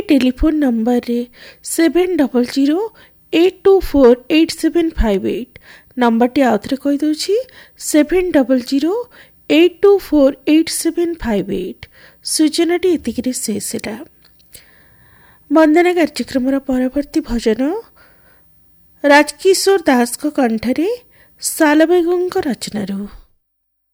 Telephone number 7008248758 number T आउ थे कहीदे 7008248758 सूचनाटी एतिक शेष है। वंदना कार्यक्रम परवर्ती भजन राजकिशोर दास कंठरे सालबेगों रचनारू।